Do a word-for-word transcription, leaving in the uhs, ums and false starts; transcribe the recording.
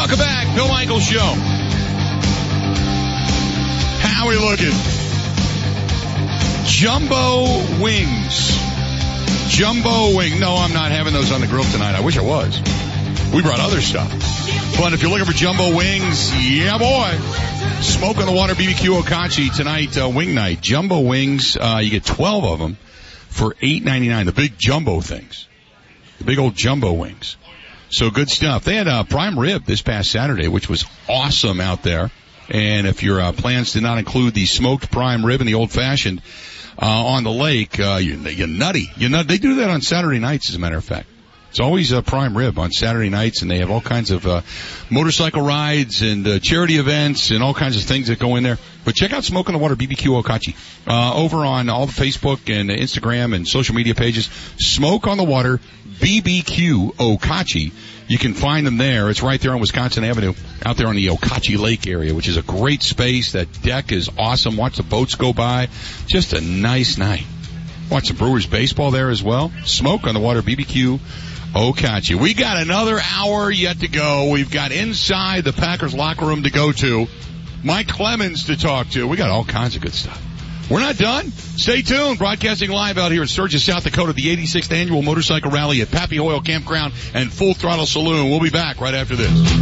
Welcome back, Bill Michaels Show. How are we looking? Jumbo wings. Jumbo wing. No, I'm not having those on the grill tonight. I wish I was. We brought other stuff. But if you're looking for jumbo wings, yeah, boy. Smoke on the Water B B Q Okachi tonight, uh, wing night. Jumbo wings, uh, you get twelve of them for eight ninety-nine. The big jumbo things. The big old jumbo wings. So good stuff. They had a prime rib this past Saturday, which was awesome out there. And if your uh, plans did not include the smoked prime rib and the old-fashioned uh, on the lake, uh, you're, you're nutty. You're nut- they do that on Saturday nights, as a matter of fact. It's always a prime rib on Saturday nights, and they have all kinds of uh, motorcycle rides and uh, charity events and all kinds of things that go in there. But check out Smoke on the Water B B Q Okachi uh, over on all the Facebook and Instagram and social media pages. Smoke on the Water B B Q Okachi. You can find them there. It's right there on Wisconsin Avenue, out there on the Okachi Lake area, which is a great space. That deck is awesome. Watch the boats go by. Just a nice night. Watch some Brewers baseball there as well. Smoke on the Water B B Q Okachi. We got another hour yet to go. We've got Inside the Packers locker room to go to. Mike Clemens to talk to. We got all kinds of good stuff. We're not done. Stay tuned. Broadcasting live out here in Sturgis, South Dakota, the eighty-sixth Annual Motorcycle Rally at Pappy Oil Campground and Full Throttle Saloon. We'll be back right after this.